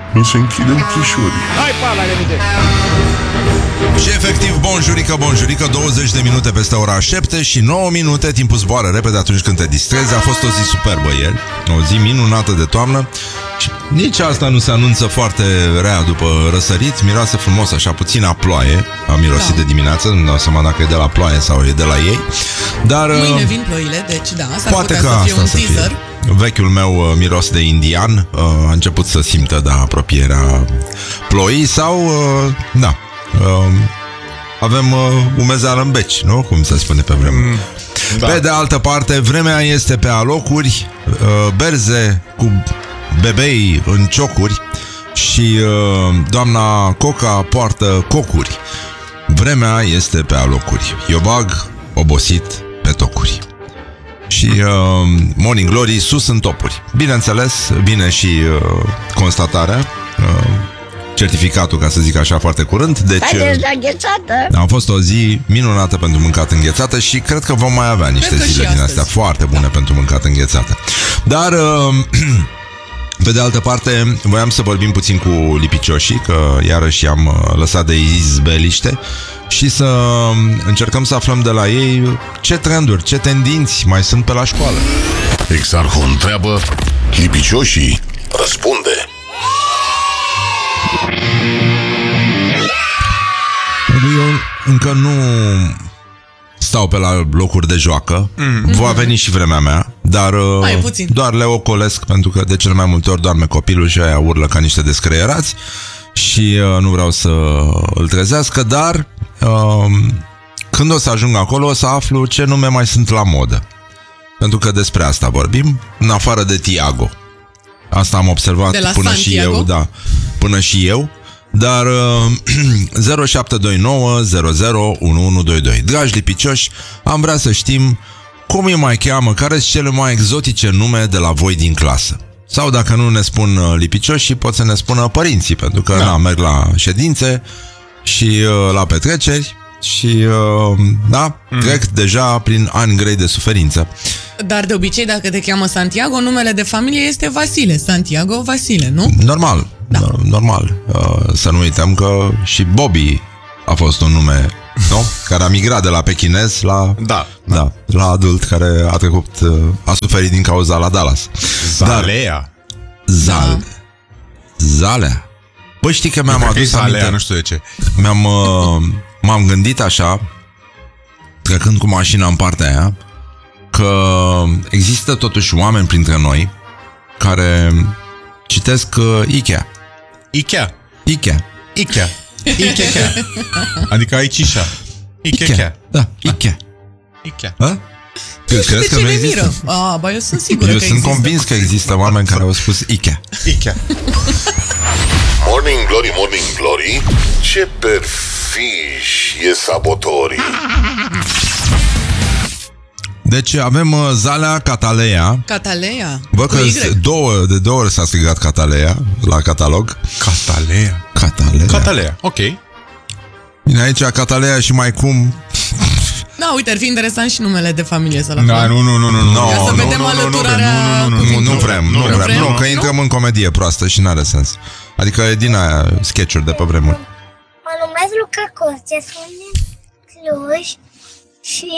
nu se închide ochișorii. Hai, pa, la revedere! Și efectiv, bonjurică, 20 de minute peste ora 7 și 9 minute, timpul zboară repede atunci când te distrezi. A fost o zi superbă ieri, o zi minunată de toamnă. Și nici asta nu se anunță foarte rea după răsărit. Miroase frumos, așa, puțin a ploaie. A mirosit de dimineață, nu dau seama dacă e de la ploaie sau e de la ei. Dar mâine vin ploile, deci da, s-ar poate putea că să fie asta un să teaser fie. Vechiul meu miros de indian a început să simtă, da, apropierea ploii. Sau, da, avem umezeală în beci, nu? Cum se spune pe vremuri. Da. Pe de altă parte, vremea este pe alocuri, berze cu bebei în ciocuri și doamna Coca poartă cocuri. Vremea este pe alocuri. Iobag obosit pe tocuri. Și Morning Glory sus în topuri. Bineînțeles, bine și constatarea, certificatul, ca să zic așa, foarte curând. Deci, haideți la înghețată! a fost o zi minunată pentru mâncat înghețată și cred că vom mai avea niște zile din astea foarte bune pentru mâncat înghețată. Dar pe de altă parte, voiam să vorbim puțin cu lipicioșii, că iarăși i-am lăsat de izbeliște, și să încercăm să aflăm de la ei ce trenduri, ce tendinți mai sunt pe la școală. Exarhul întreabă, lipicioșii răspunde. Eu încă nu stau pe la locuri de joacă. Va veni și vremea mea, dar doar le ocolesc, pentru că de cele mai multe ori doarme copilul și aia urlă ca niște descreierați și nu vreau să îl trezească. Dar când o să ajung acolo o să aflu ce nume mai sunt la modă, pentru că despre asta vorbim, în afară de Tiago. Asta am observat până și eu, da, până și eu. Dar 0729 001122. Dragi lipicioși, am vrea să știm cum îi mai cheamă, care sunt cele mai exotice nume de la voi din clasă. Sau dacă nu ne spun lipicioși, pot să ne spună părinții, pentru că merg la ședințe și la petreceri și trec deja prin ani grei de suferință. Dar de obicei, dacă te cheamă Santiago, numele de familie este Vasile. Santiago Vasile, nu? Normal, da. Normal. Să nu uităm că și Bobby a fost un nume, nu? Care a migrat de la pechinez la la adult, care a trecut, a suferit din cauza la Dallas. Zalea. Zalea. Păi știi că mi-am adus aminte, nu știu de ce. M-am gândit așa, trecând cu mașina în partea aia, că există totuși oameni printre noi care citesc Ikea. Adică aici așa. Ikea. Da, Ikea. Crezi că nu există? Eu sunt sigură că există. Eu sunt convins că există oameni care au spus Ikea. Morning Glory, Morning Glory, ce perfiși e sabotorii. Deci avem Zalea, Catalea. Văd că de două ori s-a strigat Catalea la catalog. Catalea, ok. Bine, aici Catalea și mai cum. Da, uite, ar fi interesant și numele de familie să-l aflăm. Ca să vedem alăturarea. Nu vrem, că intrăm în comedie proastă și n-are sens. Adică e din aia sketch-uri de pe vremuri. Mă numesc Luca Costea, sunt din Cluj și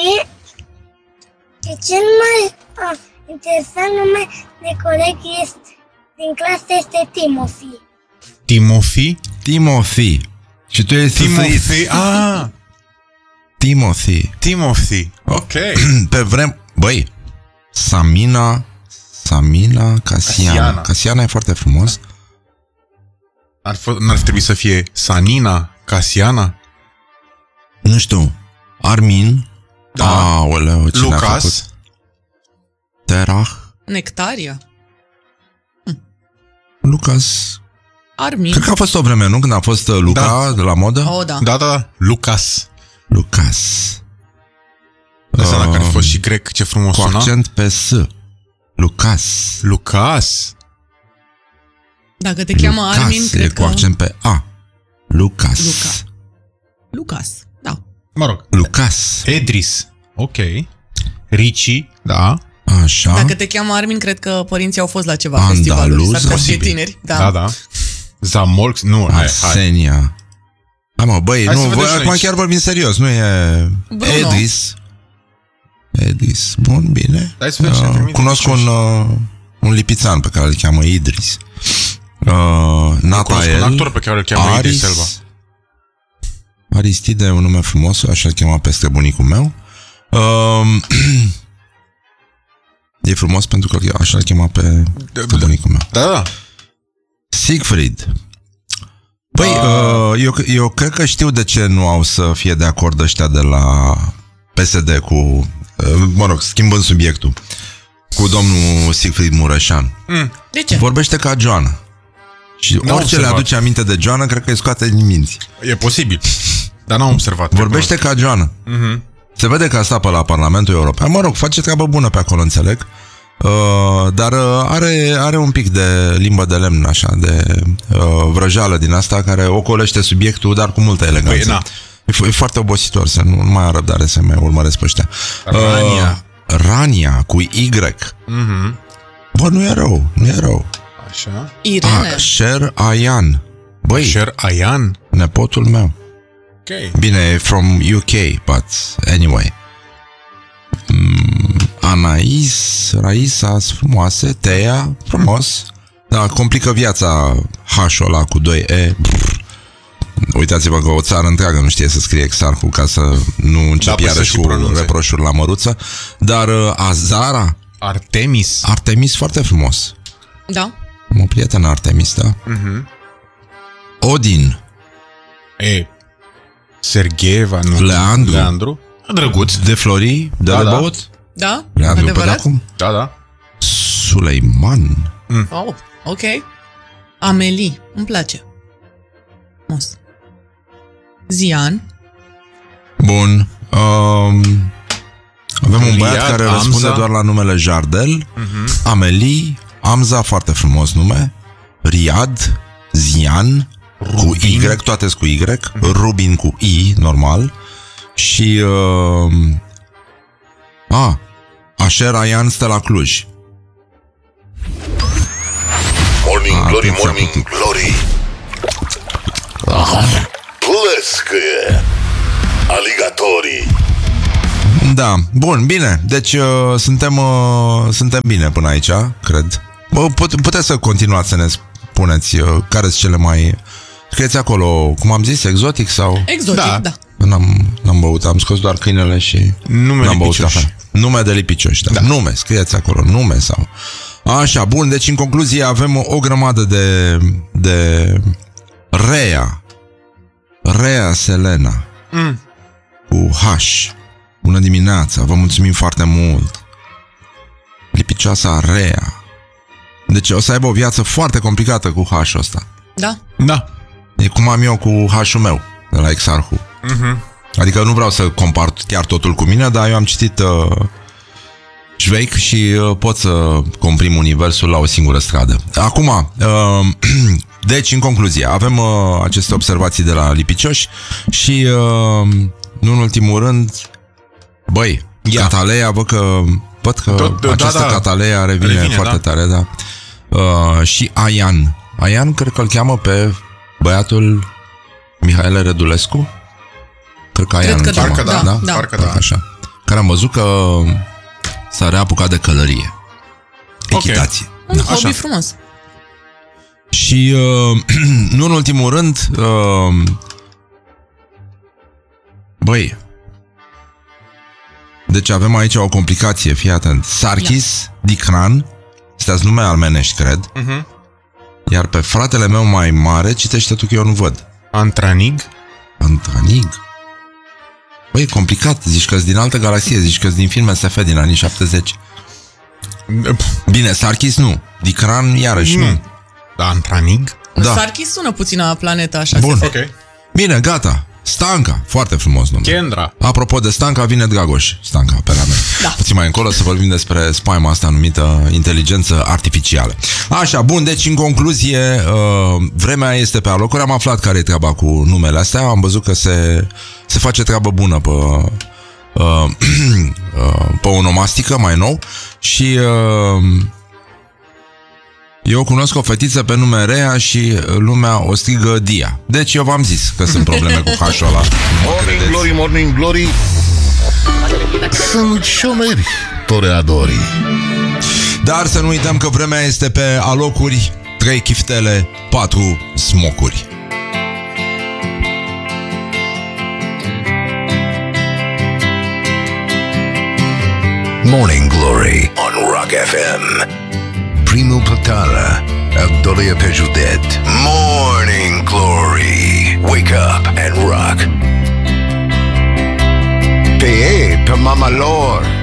cel mai interesant nume de coleg din clasă este Timothy. Și tu ești Timothy. Ok. Pe băi, Samina, Casiana e foarte frumos. N-ar trebui să fie Sanina, Casiana? Nu știu. Armin. Aoleu, cine Lucas. a făcut? Terah. Nectaria. Lucas. Armin. Cred că a fost o vreme, nu? Când a fost Luca de la modă? Da. Lucas. De seama că a fost și grec, ce frumos cu suna. accent pe S. Lucas. Dacă te cheamă Armin, cred că... cu accent pe A. Lucas, da. Mă rog. Lucas. Edris. Ok. Ricci, da. Așa. Dacă te cheamă Armin, cred că părinții au fost la ceva festivaluri. S-ar putea tineri. Da. Zamolx? Nu, hai. Arsenia. Hai mă, băi, Hai să nu, vedem voi și acum aici. chiar vorbim serios, nu e... Bruno. Edris, bun, bine. Hai să vedem cine trimite Cunosc un lipițan pe care îl cheamă Idris. Cunosc Natael, un actor pe care îl cheamă Idris Elba. Aristide e un nume frumos, așa îl chema peste bunicul meu. E frumos pentru că așa îl chema pe bunicul meu. Da. Siegfried. Păi, eu cred că știu de ce nu au să fie de acord ăștia de la PSD cu, schimbând subiectul, cu domnul Siegfried Mureșan. De ce? Vorbește ca Joana. Și N-am orice observat. le aduce aminte de Joana, cred că îi scoate din minți. E posibil. Dar n-am observat. Vorbește ca Joana. Se vede că a stat pe la Parlamentul European. Mă rog, face treabă bună pe acolo, înțeleg. Dar are un pic de limbă de lemn, așa, de vrăjală din asta, care ocolește subiectul, dar cu multă eleganță. E foarte obositor, să nu mai am răbdare să mai urmăresc pe ăștia. Rania, cu Y. Bă, nu e rău. Așa. Irene. Sher Ayan. Băi, Sher Ayan. nepotul meu. Ok. Bine, e from UK, but anyway. Anais, Raisa, frumoase, Teia, frumos. Da, complică viața H-ul ăla cu 2E. Uitați-vă că o țară întreagă nu știe să scrie Exarhul ca să nu începe iarăși cu reproșuri la măruță. Dar Azara, Artemis, foarte frumos. Da. Am o prietenă Artemis, da? Odin. Sergeieva, nu. Leandru. Drăguț. De Flori, de Da, da. Băut. Da? Leandru, pe Adevărat? acum. Da. Suleiman. Oh, ok. Amelie, îmi place. Frumos. Zian. Bun. Avem un băiat Riad, care Amza. răspunde doar la numele Jardel. Amelie, Amza, foarte frumos nume. Riad, Zian, cu Y, toate cu Y. Rubin cu I, normal. Și Asher Ayan stă la Cluj. Morning Glory, atenție, Morning putin. Glory. Plescăie aligatorii. Da, bun, bine. Deci suntem bine până aici, cred. Bă, puteți să continuați să ne spuneți care sunt cele mai... Scrieți acolo, cum am zis, exotic sau... Exotic, da. N-am băut, am scos doar câinele și Nume n-am băut lipicioși. cafea. Nume de lipicioși, da. Nume, scrieți acolo, nume sau... Așa, bun, deci în concluzie avem o grămadă de Rea Selena cu H. Bună dimineața, vă mulțumim foarte mult. Lipicioasa Rea. Deci o să aibă o viață foarte complicată cu H-ul ăsta. Da. E cum am eu cu H-ul meu de la Exarhu. Adică nu vreau să compar chiar totul cu mine, dar eu am citit Șveic și pot să comprim universul la o singură stradă. Acum, deci în concluzie, avem aceste observații de la lipicioși și nu în ultimul rând, băi, Cataleia, văd că această Cataleia revine foarte tare, da. Și Ayan, cred că îl cheamă pe băiatul Mihaela Rădulescu. Cred că Ayan îl cheamă. Parcă da. Așa. Care am văzut că s-a reapucat de călărie. Echitație. Un hobby frumos. Și nu în ultimul rând, băi, deci avem aici o complicație, fii atent. Sarkis Dikran, astea sunt nume armenești, cred. Iar pe fratele meu mai mare, citește tu că eu nu văd. Antranig. Băi, e complicat, zici că-s din altă galaxie, zici că-s din filme SF din anii 70. Bine, Sarkis nu, Dikran iarăși nu. Da, Antranig. Da. Sarkis sună puțin la planeta așa. Bun, SF. Ok. Bine, gata. Stanca, foarte frumos nume. Kendra. Apropo de Stanca, vine Dragoș. Stanca, pe la mine. Da. Puțin mai încolo să vorbim despre spaima asta numită inteligență artificială. Așa, bun, deci în concluzie, vremea este pe alocuri. Am aflat care e treaba cu numele astea. Am văzut că se face treabă bună pe onomastică mai nou. Și Eu cunosc o fetiță pe nume Rea și lumea o strigă Dia. Deci eu v-am zis că sunt probleme cu H-ul ăla. Morning glory, morning glory. Sunt șomeri toreadorii. Dar să nu uităm că vremea este pe alocuri, 3 chiftele, 4 smocuri. Morning Glory on Rock FM. Primul Plătară, al doilea pe județ. Morning Glory. Wake up and rock. Pe mama lor.